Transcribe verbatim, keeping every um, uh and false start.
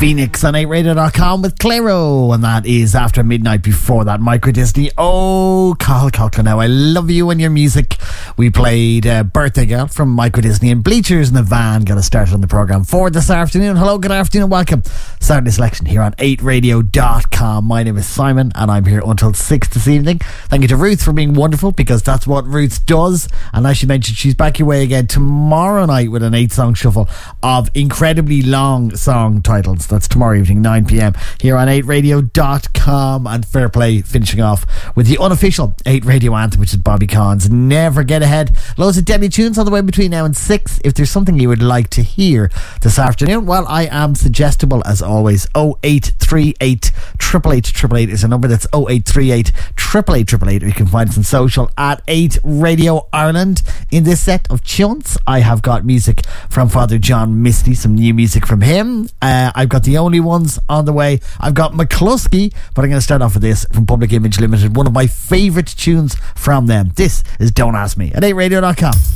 Phoenix on eight radio dot com with Clairo, and that is After Midnight. Before that, Micro Disney. Oh, Carl Coughlin, now I love you and your music. We played uh, Birthday Girl from Micro Disney, and Bleachers in the Van got us started on the programme for this afternoon. Hello, good afternoon, welcome. Saturday Selection here on eight radio dot com. My name is Simon and I'm here until six this evening. Thank you to Ruth for being wonderful, because that's what Ruth does. And as she mentioned, she's back your way again tomorrow night with an eight song shuffle of incredibly long song titles. That's tomorrow evening, nine p.m. here on eight radio dot com. And fair play, finishing off with the unofficial eight Radio anthem, which is Bobby Collins' Never Get Ahead. Loads of Debbie tunes on the way between now and six. If there's something you would like to hear this afternoon, well, I am suggestible as always. oh eight three eight, eight eight eight, eight eight is a number. That's oh eight three eight, eight eight eight eight. Or you can find us on social at eight Radio Ireland. In this set of tunes, I have got music from Father John Misty, some new music from him. Uh, I've got The Only Ones on the way. I've got McCluskey, but I'm going to start off with this from Public Image Limited, one of my favourite tunes from them. This is Don't Ask Me at eight radio dot com.